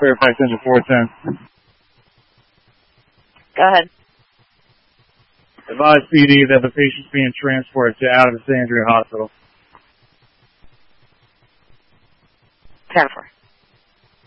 Fairfax Engine 410. Go ahead. Advise PD that the patient's being transported to Alexandria Hospital. 10-4.